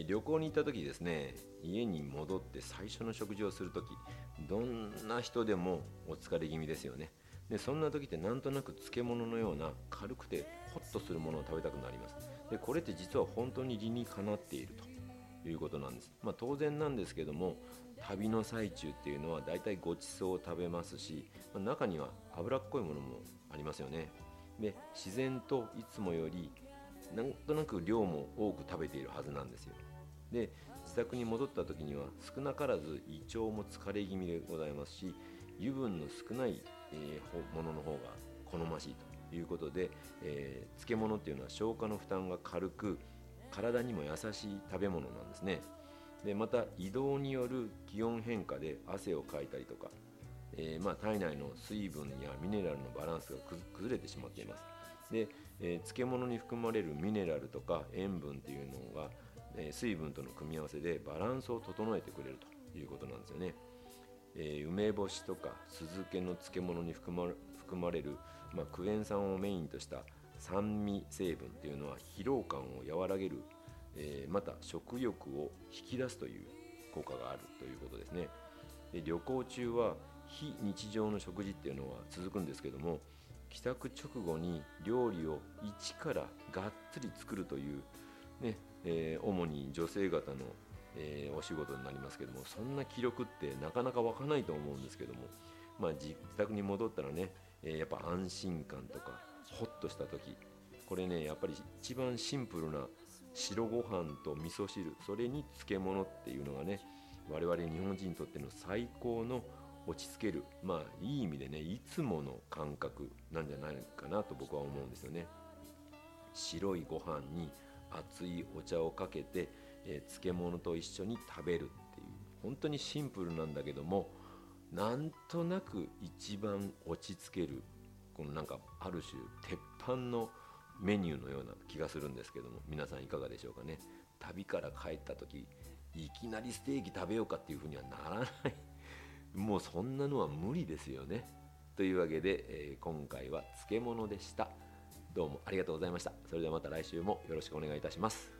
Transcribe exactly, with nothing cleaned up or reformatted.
旅行に行った時ですね、家に戻って最初の食事をする時、どんな人でもお疲れ気味ですよね。でそんな時ってなんとなく漬物のような軽くてホッとするものを食べたくなります。でこれって実は本当に理にかなっているということなんです。まあ、当然なんですけども、旅の最中っていうのはだいたいごちそうを食べますし、まあ、中には脂っこいものもありますよね。で自然といつもよりなんとなく量も多く食べているはずなんですよ。で自宅に戻った時には少なからず胃腸も疲れ気味でございますし、油分の少ない、えーものの方が好ましいということで、えー漬物っていうのは消化の負担が軽く体にも優しい食べ物なんですね。でまた移動による気温変化で汗をかいたりとか、えーまあ、体内の水分やミネラルのバランスが崩れてしまっています。で、えー漬物に含まれるミネラルとか塩分っていうのが、えー水分との組み合わせでバランスを整えてくれるということなんですよね。えー梅干しとか酢漬けの漬物に含ま含まれる、まあ、クエン酸をメインとした酸味成分っていうのは疲労感を和らげる、えーまた食欲を引き出すという効果があるということですね。で旅行中は非日常の食事っていうのは続くんですけども、帰宅直後に料理を一からがっつり作るという、ねえー主に女性方の、えーお仕事になりますけども、そんな気力ってなかなか湧かないと思うんですけども、まあ、自宅に戻ったらね、えーやっぱ安心感とかホッとした時、これねやっぱり一番シンプルな白ご飯と味噌汁、それに漬物っていうのがね、我々日本人にとっての最高の落ち着ける、まあいい意味でね、いつもの感覚なんじゃないかなと僕は思うんですよね。白いご飯に熱いお茶をかけて、えー漬物と一緒に食べるっていう、本当にシンプルなんだけども、なんとなく一番落ち着ける、このなんかある種鉄板のメニューのような気がするんですけども、皆さんいかがでしょうかね。旅から帰った時いきなりステーキ食べようかっていうふうにはならないもうそんなのは無理ですよね。というわけで、えー今回は漬物でした。どうもありがとうございました。それではまた来週もよろしくお願いいたします。